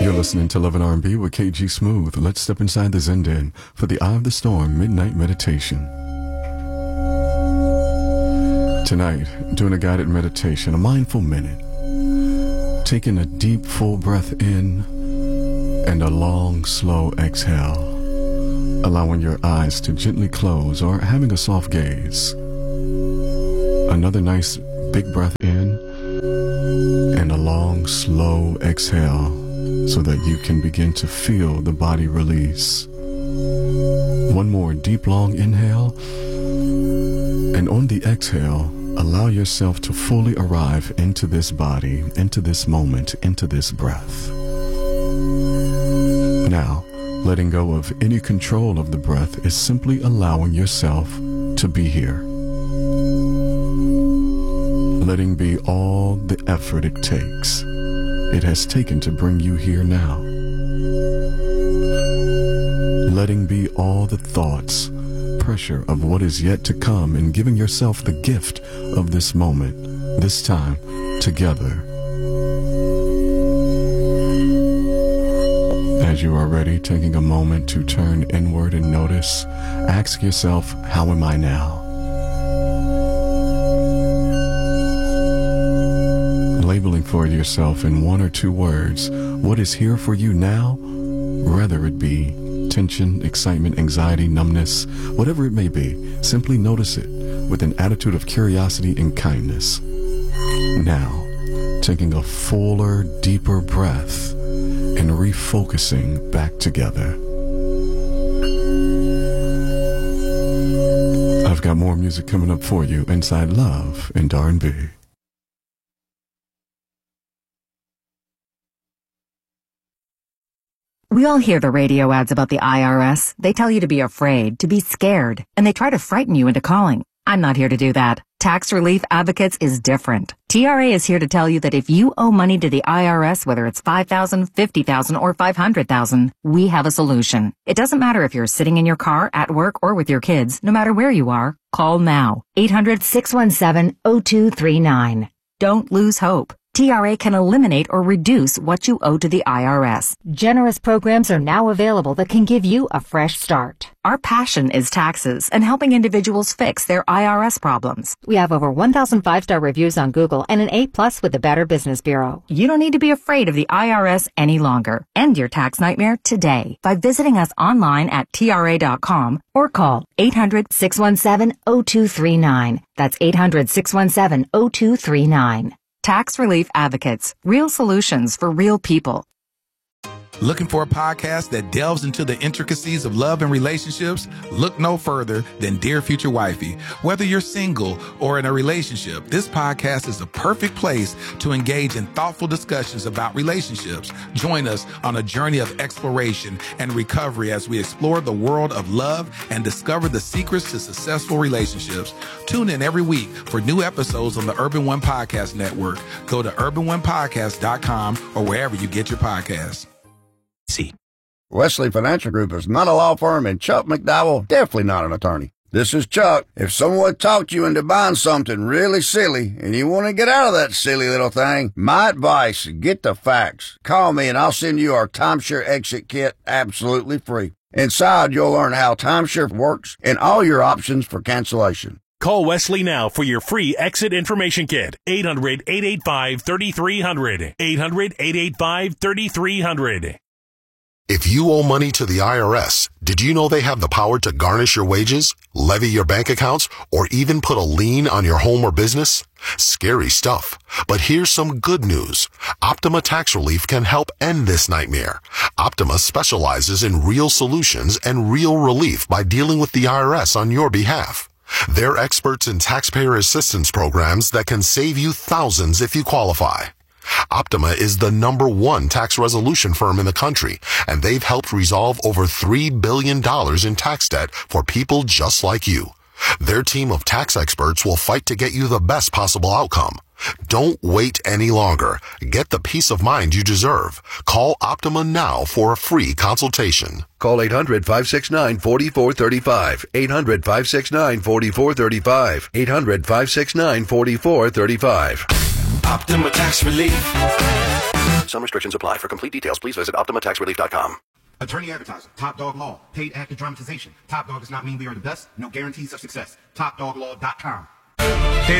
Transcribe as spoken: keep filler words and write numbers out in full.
You're listening to Love and R and B with K G Smooth. Let's step inside the Zen Den for the Eye of the Storm Midnight Meditation. Tonight, doing a guided meditation, a mindful minute. Taking a deep, full breath in and a long, slow exhale. Allowing your eyes to gently close or having a soft gaze. Another nice, big breath in and a long, slow exhale, so that you can begin to feel the body release. One more deep, long inhale, and on the exhale, allow yourself to fully arrive into this body, into this moment, into this breath. Now, letting go of any control of the breath is simply allowing yourself to be here. Letting be all the effort it takes. It has taken to bring you here now. Letting be all the thoughts, pressure of what is yet to come, and giving yourself the gift of this moment, this time, together. As you are ready, taking a moment to turn inward and notice, ask yourself, how am I now? Labeling for yourself in one or two words what is here for you now, whether it be tension, excitement, anxiety, numbness, whatever it may be. Simply notice it with an attitude of curiosity and kindness. Now, taking a fuller, deeper breath and refocusing back together. I've got more music coming up for you inside Love and R and B. We all hear the radio ads about the I R S. They tell you to be afraid, to be scared, and they try to frighten you into calling. I'm not here to do that. Tax Relief Advocates is different. T R A is here to tell you that if you owe money to the I R S, whether it's five thousand dollars, fifty thousand dollars, or five hundred thousand dollars, we have a solution. It doesn't matter if you're sitting in your car, at work, or with your kids. No matter where you are, call now. eight hundred, six one seven, zero two three nine. Don't lose hope. T R A can eliminate or reduce what you owe to the I R S. Generous programs are now available that can give you a fresh start. Our passion is taxes and helping individuals fix their I R S problems. We have over one thousand five-star reviews on Google and an A plus with the Better Business Bureau. You don't need to be afraid of the I R S any longer. End your tax nightmare today by visiting us online at T R A dot com or call eight hundred, six one seven, zero two three nine. That's eight hundred, six one seven, zero two three nine. Tax Relief Advocates. Real solutions for real people. Looking for a podcast that delves into the intricacies of love and relationships? Look no further than Dear Future Wifey. Whether you're single or in a relationship, this podcast is a perfect place to engage in thoughtful discussions about relationships. Join us on a journey of exploration and recovery as we explore the world of love and discover the secrets to successful relationships. Tune in every week for new episodes on the Urban One Podcast Network. Go to urban one podcast dot com or wherever you get your podcasts. See. Wesley Financial Group is not a law firm, and Chuck McDowell definitely not an attorney. This is Chuck. If someone talked you into buying something really silly and you want to get out of that silly little thing, my advice, get the facts. Call me and I'll send you our timeshare exit kit absolutely free. Inside, you'll learn how timeshare works and all your options for cancellation. Call Wesley now for your free exit information kit. eight hundred, eight eight five, three three zero zero. eight hundred, eight eight five, three three zero zero. If you owe money to the I R S, did you know they have the power to garnish your wages, levy your bank accounts, or even put a lien on your home or business? Scary stuff. But here's some good news. Optima Tax Relief can help end this nightmare. Optima specializes in real solutions and real relief by dealing with the I R S on your behalf. They're experts in taxpayer assistance programs that can save you thousands if you qualify. Optima is the number one tax resolution firm in the country, and they've helped resolve over three billion dollars in tax debt for people just like you. Their team of tax experts will fight to get you the best possible outcome. Don't wait any longer. Get the peace of mind you deserve. Call Optima now for a free consultation. Call eight hundred, five six nine, four four three five. eight hundred, five six nine, four four three five. eight hundred, five six nine, four four three five. Optima Tax Relief. Some restrictions apply. For complete details, please visit Optima Tax Relief dot com. Attorney advertiser, Top Dog Law, paid actor dramatization. Top Dog does not mean we are the best. No guarantees of success. Top Dog Law dot com.